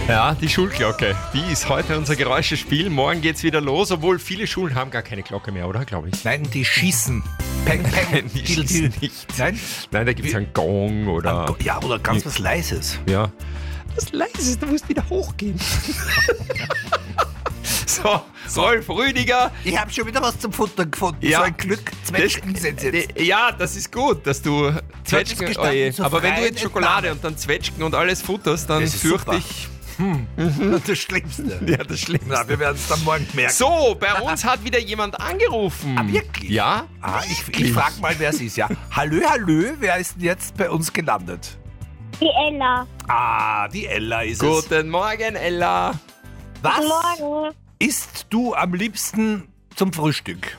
Ja, die Schulglocke, die ist heute unser Geräuschespiel. Morgen geht's wieder los, obwohl viele Schulen haben gar keine Glocke mehr, oder? Glaube ich. Nein, die schießen. Peng, peng. Die schießen nicht. Nein? Nein, da gibt's einen Gong oder... Ja, oder ganz was Leises. Ja. Was Leises, du musst wieder hochgehen. So, Rolf Rüdiger. Ich habe schon wieder was zum Futtern gefunden. Ja. So ein Glück. Zwetschgen sind jetzt. Ja, das ist gut, dass du Zwetschgen... gestanden, Oje. so Aber wenn du frei jetzt Schokolade Entnahme. und dann Zwetschgen und alles futterst, dann Das ist fürchte super. ich... Das Schlimmste. Ja, das Schlimmste. Na, wir werden es dann morgen merken. So, bei uns hat wieder jemand angerufen. Ah, wirklich? Ja? Ich frage mal, wer es ist. Ja. Hallö, wer ist denn jetzt bei uns gelandet? Die Ella. Ah, die Ella ist es. Guten Morgen, Ella. Was Morgen. isst du am liebsten zum Frühstück?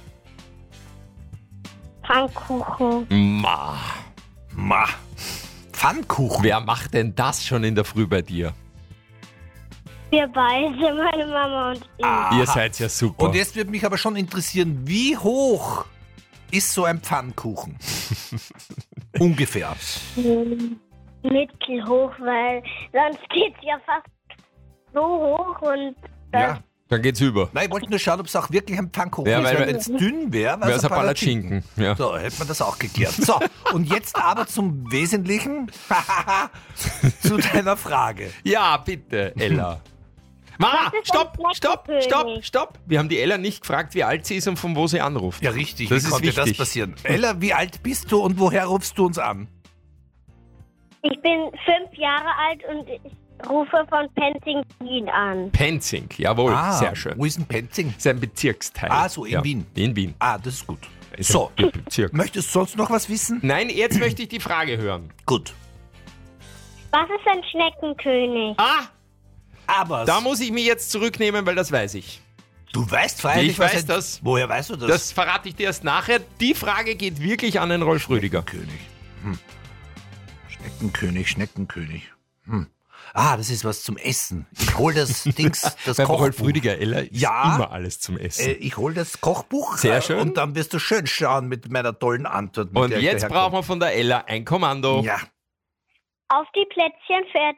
Pfannkuchen. Ma. Pfannkuchen. Wer macht denn das schon in der Früh bei dir? Wir beide, meine Mama und ich. Aha. Ihr seid ja super. Und jetzt würde mich aber schon interessieren, wie hoch ist so ein Pfannkuchen? Ungefähr. Mittelhoch, weil sonst geht's ja fast so hoch und Ja. Dann geht's über. Nein, ich wollte nur schauen, ob es auch wirklich ein Pfannkuchen Ja, ist. weil- Weil wenn es dünn wäre, Wer wäre ist es ein Palatschinken? Ja. So, hätte man das auch geklärt. So, und jetzt aber zum Wesentlichen, zu deiner Frage. Ja, bitte, Ella. Mama, Was ist stopp, ein stopp, Schneckenkönig? stopp, stopp. Wir haben die Ella nicht gefragt, wie alt sie ist und von wo sie anruft. Ja, richtig. Das Wie ist konnte das wichtig. passieren? Ella, wie alt bist du und woher rufst du uns an? ich bin 5 Jahre alt und ich rufe von Penzing an. Penzing, jawohl, sehr schön. Wo ist denn Penzing? Das ist ein Bezirksteil. Ah, so in Wien. In Wien. Ah, das ist gut. Ist So, ein Bezirk. möchtest du sonst noch was wissen? Nein, jetzt möchte ich die Frage hören. Gut. Was ist ein Schneckenkönig? Ah, Aber da muss ich mich jetzt zurücknehmen, weil das weiß ich. du weißt freilich, Ich was weiß ein- das. Woher weißt du das? Das verrate ich dir erst nachher. Die Frage geht wirklich an den Rolf Rüdiger. König. Schneckenkönig. Ah, das ist was zum Essen. Ich hol das Dings, das Beim Rolf Kochbuch. Rüdiger, Ella, ist Ja. immer alles zum Essen. Ich hol das Kochbuch Sehr schön. und dann wirst du schön schauen mit meiner tollen Antwort. Mit Und der ich jetzt daherkomme. brauchen wir von der Ella ein Kommando. Ja. Auf die Plätzchen,